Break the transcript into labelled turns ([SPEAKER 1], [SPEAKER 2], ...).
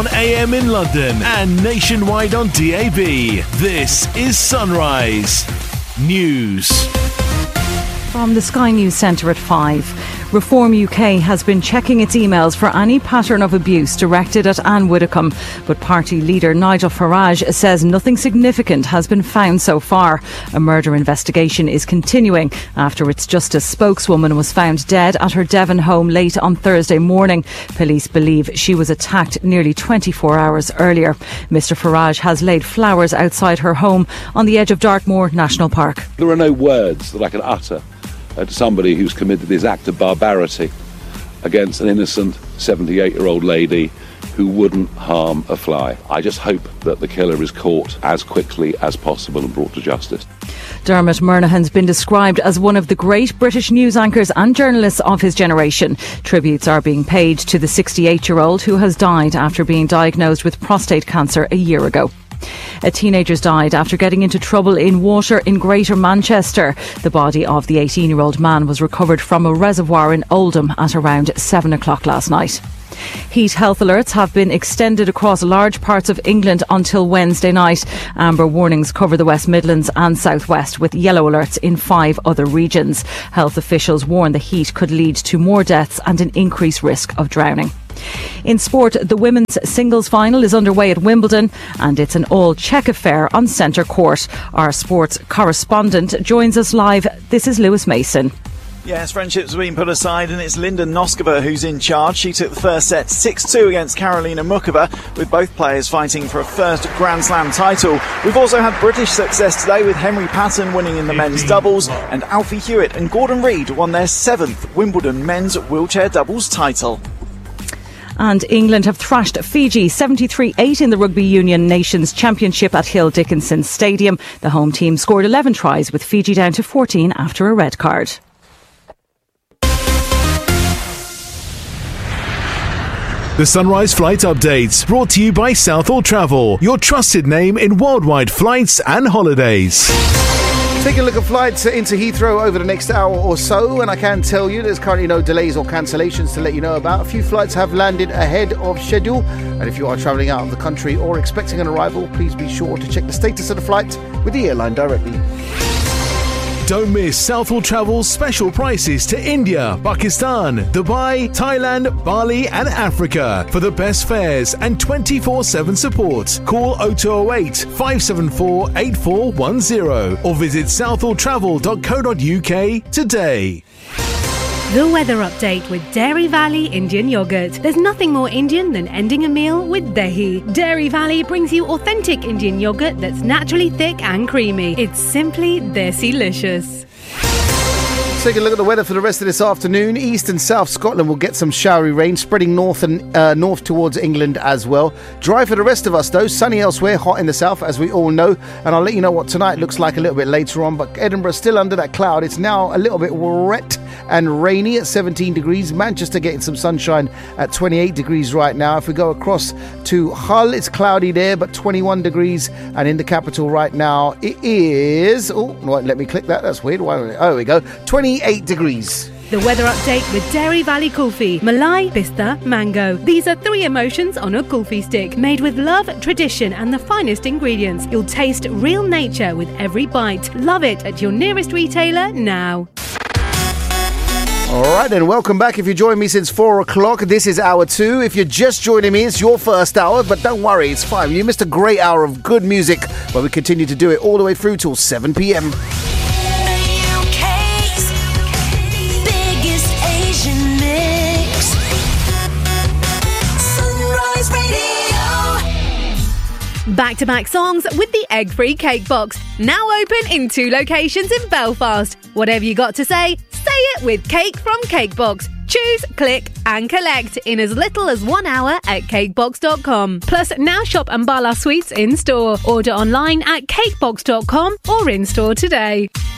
[SPEAKER 1] on AM in London and nationwide on DAB. This is Sunrise News.
[SPEAKER 2] From the Sky News Centre at 5. Reform UK has been checking its emails for any pattern of abuse directed at Anne Widdecombe, but party leader Nigel Farage says nothing significant has been found so far. A murder investigation is continuing after its Justice spokeswoman was found dead at her Devon home late on Thursday morning. Police believe she was attacked nearly 24 hours earlier. Mr Farage has laid flowers outside her home on the edge of Dartmoor National Park.
[SPEAKER 3] There are no words that I can utter to somebody who's committed this act of barbarity against an innocent 78-year-old lady who wouldn't harm a fly. I just hope that the killer is caught as quickly as possible and brought to justice.
[SPEAKER 2] Dermot Murnaghan's been described as one of the great British news anchors and journalists of his generation. Tributes are being paid to the 68-year-old who has died after being diagnosed with prostate cancer a year ago. A teenager's died after getting into trouble in water in Greater Manchester. The body of the 18-year-old man was recovered from a reservoir in Oldham at around 7 o'clock last night. Heat health alerts have been extended across large parts of England until Wednesday night. Amber warnings cover the West Midlands and South West, with yellow alerts in 5 other regions. Health officials warn the heat could lead to more deaths and an increased risk of drowning. In sport, the women's singles final is underway at Wimbledon and it's an all-Czech affair on centre court. Our sports correspondent joins us live. This is Lewis Mason.
[SPEAKER 4] Yes, friendships have been put aside and it's Linda Noskova who's in charge. She took the first set 6-2 against Karolina Muchova, with both players fighting for a first Grand Slam title. We've also had British success today, with Henry Patton winning in the men's doubles, and Alfie Hewitt and Gordon Reid won their 7th Wimbledon men's wheelchair doubles title.
[SPEAKER 2] And England have thrashed Fiji 73-8 in the Rugby Union Nations Championship at Hill Dickinson Stadium. The home team scored 11 tries, with Fiji down to 14 after a red card.
[SPEAKER 1] The Sunrise Flight Updates, brought to you by Southall Travel, your trusted name in worldwide flights and holidays.
[SPEAKER 5] Take a look at flights into Heathrow over the next hour or so, and I can tell you there's currently no delays or cancellations to let you know about. A few flights have landed ahead of schedule, and if you are travelling out of the country or expecting an arrival, please be sure to check the status of the flight with the airline directly.
[SPEAKER 1] Don't miss Southall Travel's special prices to India, Pakistan, Dubai, Thailand, Bali and Africa. For the best fares and 24/7 support, call 0208 574 8410 or visit southalltravel.co.uk today.
[SPEAKER 6] The weather update with Dairy Valley Indian Yogurt. There's nothing more Indian than ending a meal with Dahi. Dairy Valley brings you authentic Indian yogurt that's naturally thick and creamy. It's simply Desi-licious.
[SPEAKER 5] Take a look at the weather for the rest of this afternoon. East and South Scotland will get some showery rain, spreading north and north towards England as well. Dry for the rest of us though, sunny elsewhere, hot in the south as we all know. And I'll let you know what tonight looks like a little bit later on. But Edinburgh still under that cloud. It's now a little bit wet and rainy at 17 degrees. Manchester getting some sunshine at 28 degrees right now. If we go across to Hull, it's cloudy there, but 21 degrees. And in the capital right now, it is... Oh, right, let me click that. That's weird. Why don't I... Oh, there we go. 28 degrees.
[SPEAKER 6] The weather update with Dairy Valley Kulfi. Malai, Pista, Mango. These are 3 emotions on a kulfi stick, made with love, tradition and the finest ingredients. You'll taste real nature with every bite. Love it at your nearest retailer now.
[SPEAKER 5] All right, then, welcome back. If you joined me since 4 o'clock, this is hour 2. If you're just joining me, it's your first hour, but don't worry, it's fine. You missed a great hour of good music, but we continue to do it all the way through till 7 p.m.
[SPEAKER 6] Back-to-back songs with the egg-free cake box. Now open in 2 locations in Belfast. Whatever you got to say it with Cake from Cakebox. Choose, click and collect in as little as 1 hour at cakebox.com. Plus, now shop Ambala Sweets in-store. Order online at cakebox.com or in-store today.